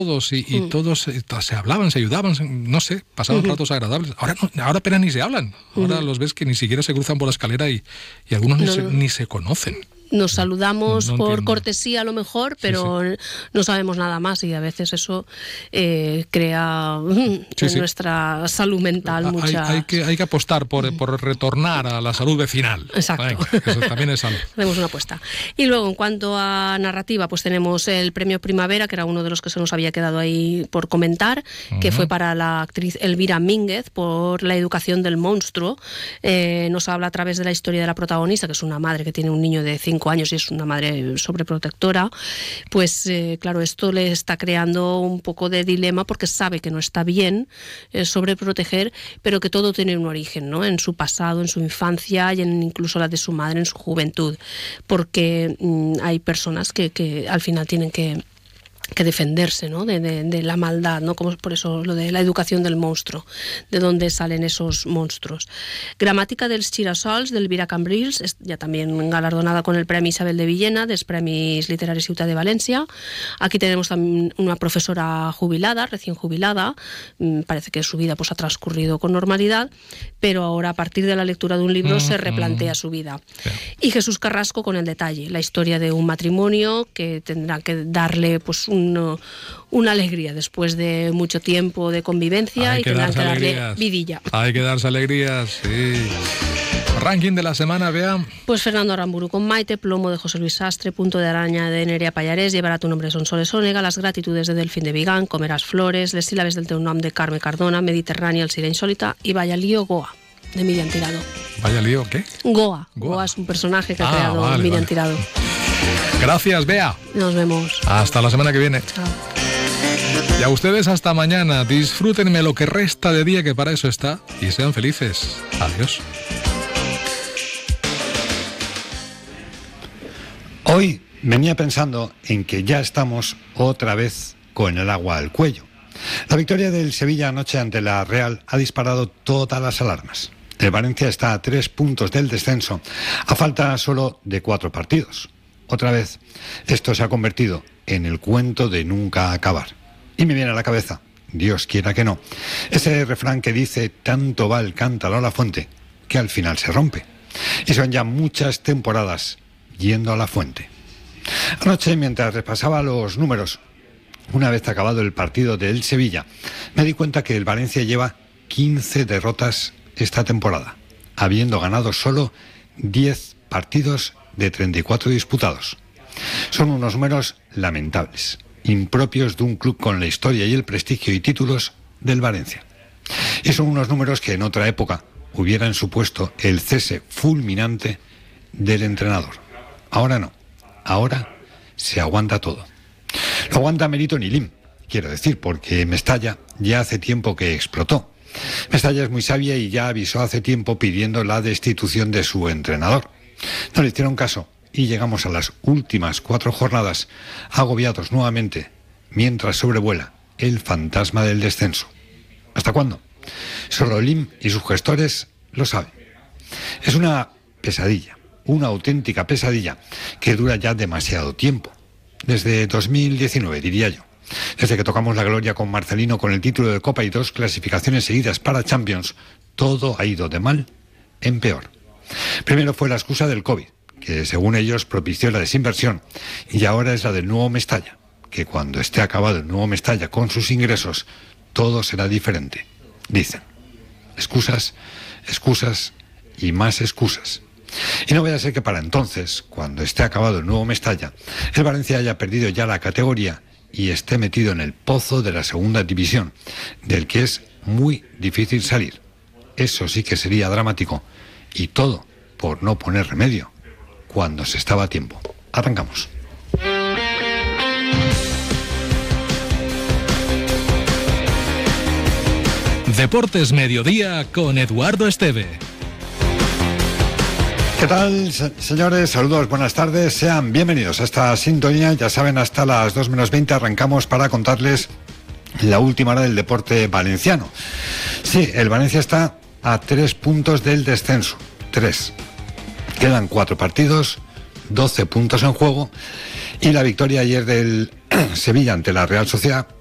todos y todos se hablaban, se ayudaban, no sé, pasaban ratos agradables. Ahora apenas ni se hablan. Ahora los ves que ni siquiera se cruzan por la escalera y algunos ni se conocen. Nos saludamos no por entiendo. Cortesía a lo mejor, pero no sabemos nada más y a veces eso crea en nuestra salud mental muchas... Hay que apostar por retornar a la salud vecinal. Exacto. Venga, eso también es salud. Hacemos una apuesta. Y luego, en cuanto a narrativa, pues tenemos el premio Primavera, que era uno de los que se nos había quedado ahí por comentar, que fue para la actriz Elvira Mínguez por La educación del monstruo. Nos habla a través de la historia de la protagonista, que es una madre que tiene un niño de 5 años y es una madre sobreprotectora. Pues claro, esto le está creando un poco de dilema porque sabe que no está bien sobreproteger, pero que todo tiene un origen, ¿no? En su pasado, en su infancia y incluso la de su madre en su juventud, porque hay personas que al final tienen que defenderse, ¿no? de la maldad, ¿no? Como por eso lo de la educación del monstruo, de dónde salen esos monstruos. Gramàtica dels Gira-sols d'Elvira Cambrils, ya también galardonada con el Premi Isabel de Villena, dels Premis Literaris Ciutat de Valencia. Aquí tenemos también una profesora jubilada, recién jubilada. Parece que su vida pues ha transcurrido con normalidad, pero ahora a partir de la lectura de un libro se replantea su vida. Y Jesús Carrasco con El detalle, la historia de un matrimonio que tendrá que darle pues una alegría después de mucho tiempo de convivencia y tendrán que darle vidilla. Hay que darse alegrías, sí. Ranking de la semana, Bea. Pues Fernando Aramburu con Maite, Plomo de José Luis Sastre, Punto de araña de Nerea Pallarés, Llevará tu nombre Sonsoles Onega, Las gratitudes de Delfín de Vigán, Comerás flores, Les sílabes del teu nom de Carme Cardona, Mediterránea, El Sira insólita y Vaya lío Goa de Miriam Tirado. ¿Vaya lío qué? Goa es un personaje que ha creado Miriam Tirado. Gracias, Bea. Nos vemos. Hasta la semana que viene. Chao. Y a ustedes hasta mañana. Disfrútenme lo que resta de día, que para eso está, y sean felices. Adiós. Hoy venía pensando en que ya estamos otra vez con el agua al cuello. La victoria del Sevilla anoche ante la Real ha disparado todas las alarmas. El Valencia está a 3 puntos del descenso, a falta solo de 4 partidos. Otra vez, esto se ha convertido en el cuento de nunca acabar. Y me viene a la cabeza, Dios quiera que no, ese refrán que dice: tanto va el cántaro a la fuente, que al final se rompe. Y son ya muchas temporadas yendo a la fuente. Anoche, mientras repasaba los números, una vez acabado el partido del Sevilla, me di cuenta que el Valencia lleva 15 derrotas esta temporada, habiendo ganado solo 10 partidos de 34 disputados. Son unos números lamentables, impropios de un club con la historia y el prestigio y títulos del Valencia. Y son unos números que en otra época hubieran supuesto el cese fulminante del entrenador. Ahora no, ahora se aguanta todo. Lo aguanta Merito Nilim, quiero decir, porque Mestalla ya hace tiempo que explotó. Mestalla es muy sabia y ya avisó hace tiempo pidiendo la destitución de su entrenador. No le hicieron caso y llegamos a las últimas 4 jornadas agobiados nuevamente mientras sobrevuela el fantasma del descenso. ¿Hasta cuándo? Solo Lim y sus gestores lo saben. Es una pesadilla, una auténtica pesadilla que dura ya demasiado tiempo. Desde 2019, diría yo. Desde que tocamos la gloria con Marcelino con el título de Copa y 2 clasificaciones seguidas para Champions, todo ha ido de mal en peor. Primero fue la excusa del COVID, que según ellos propició la desinversión, y ahora es la del nuevo Mestalla, que cuando esté acabado el nuevo Mestalla con sus ingresos, todo será diferente, dicen. Excusas, excusas y más excusas. Y no vaya a ser que para entonces, cuando esté acabado el nuevo Mestalla, el Valencia haya perdido ya la categoría y esté metido en el pozo de la segunda división, del que es muy difícil salir. Eso sí que sería dramático. Y todo por no poner remedio cuando se estaba a tiempo. Arrancamos. Deportes Mediodía con Eduardo Esteve. ¿Qué tal, señores? Saludos, buenas tardes. Sean bienvenidos a esta sintonía. Ya saben, hasta las 2 menos 20 arrancamos para contarles la última hora del deporte valenciano. Sí, el Valencia está a 3 puntos del descenso. 3. Quedan 4 partidos, 12 puntos en juego, y la victoria ayer del Sevilla ante la Real Sociedad